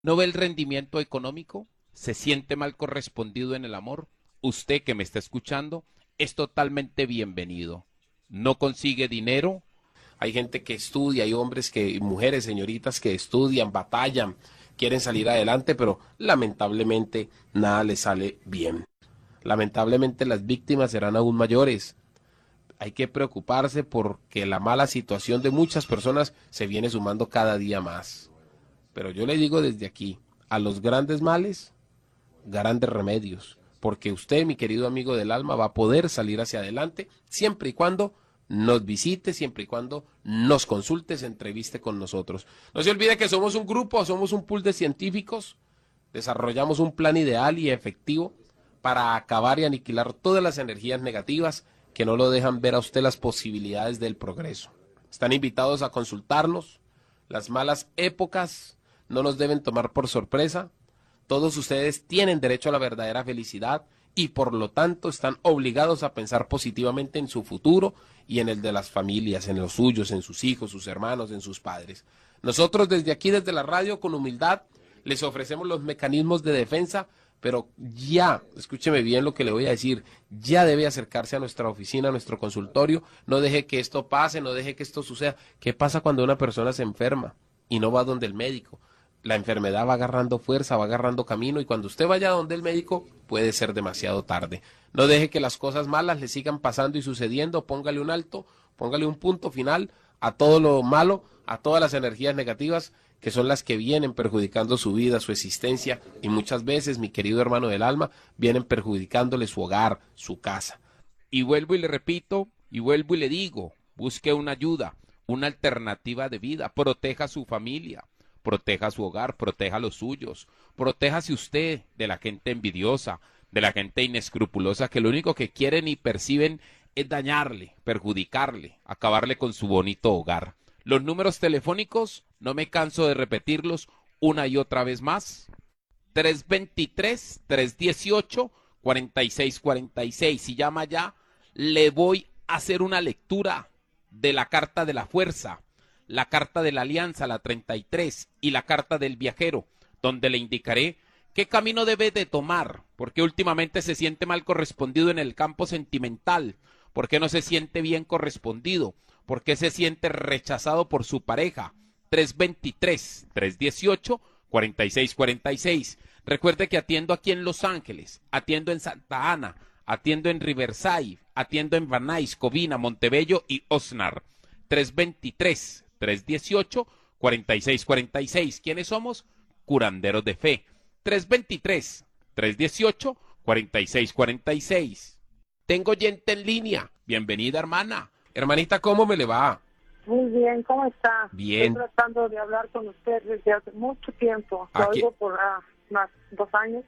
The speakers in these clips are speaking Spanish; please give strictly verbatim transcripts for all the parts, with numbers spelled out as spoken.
¿No ve el rendimiento económico? ¿Se siente mal correspondido en el amor? Usted que me está escuchando es totalmente bienvenido. ¿No consigue dinero? Hay gente que estudia, hay hombres que, mujeres, señoritas que estudian, batallan, quieren salir adelante, pero lamentablemente nada les sale bien. Lamentablemente las víctimas serán aún mayores. Hay que preocuparse porque la mala situación de muchas personas se viene sumando cada día más. Pero yo le digo desde aquí, a los grandes males, grandes remedios, porque usted, mi querido amigo del alma, va a poder salir hacia adelante siempre y cuando nos visite, siempre y cuando nos consulte, se entreviste con nosotros. No se olvide que somos un grupo, somos un pool de científicos, desarrollamos un plan ideal y efectivo para acabar y aniquilar todas las energías negativas que no lo dejan ver a usted las posibilidades del progreso. Están invitados a consultarnos. Las malas épocas no nos deben tomar por sorpresa. Todos ustedes tienen derecho a la verdadera felicidad y por lo tanto están obligados a pensar positivamente en su futuro y en el de las familias, en los suyos, en sus hijos, sus hermanos, en sus padres. Nosotros desde aquí, desde la radio, con humildad, les ofrecemos los mecanismos de defensa, pero ya, escúcheme bien lo que le voy a decir, ya debe acercarse a nuestra oficina, a nuestro consultorio, no deje que esto pase, no deje que esto suceda. ¿Qué pasa cuando una persona se enferma y no va donde el médico? La enfermedad va agarrando fuerza, va agarrando camino y cuando usted vaya donde el médico puede ser demasiado tarde. No deje que las cosas malas le sigan pasando y sucediendo, póngale un alto, póngale un punto final a todo lo malo, a todas las energías negativas que son las que vienen perjudicando su vida, su existencia y muchas veces, mi querido hermano del alma, vienen perjudicándole su hogar, su casa. Y vuelvo y le repito, y vuelvo y le digo, busque una ayuda, una alternativa de vida, proteja a su familia, proteja su hogar, proteja a los suyos, protéjase usted de la gente envidiosa, de la gente inescrupulosa que lo único que quieren y perciben es dañarle, perjudicarle, acabarle con su bonito hogar. Los números telefónicos, no me canso de repetirlos una y otra vez más, tres dos tres, tres uno ocho, cuatro seis cuatro seis. Si llama ya, le voy a hacer una lectura de la carta de la fuerza, la carta de la alianza, la treinta y tres, y la carta del viajero, donde le indicaré qué camino debe de tomar, porque últimamente se siente mal correspondido en el campo sentimental, porque no se siente bien correspondido, porque se siente rechazado por su pareja. tres dos tres, tres uno ocho, cuatro seis cuatro seis. Recuerde que atiendo aquí en Los Ángeles, atiendo en Santa Ana, atiendo en Riverside, atiendo en Van Nuys, Covina, Montebello y Osnar. tres dos tres, tres uno ocho, cuatro seis cuatro seis. ¿Quiénes somos? Curanderos de fe. tres dos tres, tres uno ocho, cuatro seis cuatro seis. Tengo gente en línea. Bienvenida, hermana. Hermanita, ¿cómo me le va? Muy bien, ¿cómo está? Estoy Bien. tratando de hablar con usted desde hace mucho tiempo. Lo Aquí, oigo por ah, más dos años.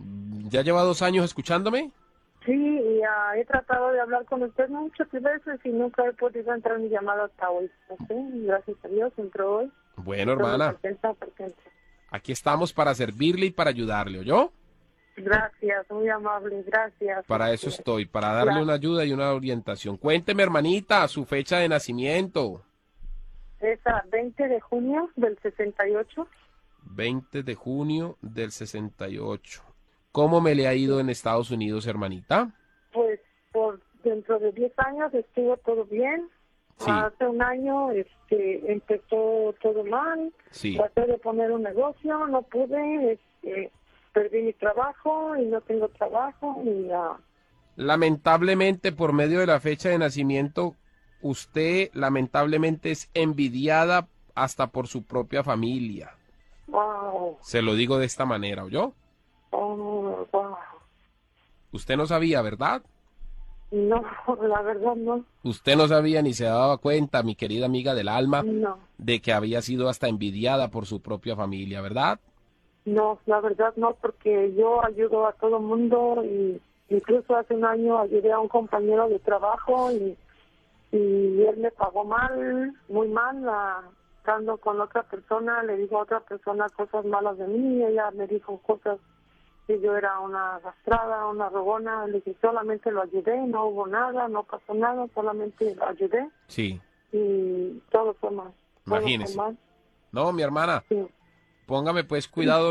¿ya lleva dos años escuchándome? Sí, y ah, he tratado de hablar con usted muchas veces y nunca he podido entrar en mi llamada hasta hoy. No sé, gracias a Dios entró hoy. Bueno, Estoy muy hermana, contenta porque entró. aquí estamos para servirle y para ayudarle, ¿oyó? Gracias, muy amable, gracias. Para eso Este, estoy, para darle la- una ayuda y una orientación. Cuénteme, hermanita, su fecha de nacimiento. Esa veinte de junio del sesenta y ocho. veinte de junio del sesenta y ocho. ¿Cómo me le ha ido en Estados Unidos, hermanita? Pues por dentro de diez años estuvo todo bien. Sí, Hace un año este, empezó todo mal. sí. Traté de poner un negocio, no pude. Este, perdí mi trabajo y no tengo trabajo. Y ah, Lamentablemente, por medio de la fecha de nacimiento, usted lamentablemente es envidiada hasta por su propia familia. wow, Se lo digo de esta manera, ¿oyó? oh, wow. Usted no sabía, ¿verdad? No, la verdad no. Usted no sabía ni se daba cuenta, mi querida amiga del alma, No, de que había sido hasta envidiada por su propia familia, ¿verdad? no, la verdad no, porque yo ayudo a todo mundo y incluso hace un año ayudé a un compañero de trabajo y y él me pagó mal, muy mal, ah, estando con otra persona, le dijo a otra persona cosas malas de mí, y ella me dijo cosas que yo era una gastrada, una rogona, le dije solamente lo ayudé, no hubo nada, no pasó nada, solamente lo ayudé Sí, y todo fue mal, todo fue imagínese. mal, No, mi hermana, sí, Póngame pues cuidado